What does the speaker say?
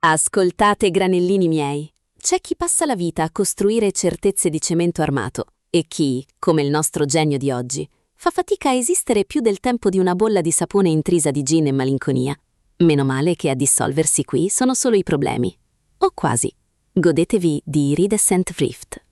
Ascoltate, granellini miei. C'è chi passa la vita a costruire certezze di cemento armato e chi, come il nostro genio di oggi, fa fatica a esistere più del tempo di una bolla di sapone intrisa di gin e malinconia. Meno male che a dissolversi qui sono solo i problemi. O quasi. Godetevi di Iridescent Rift.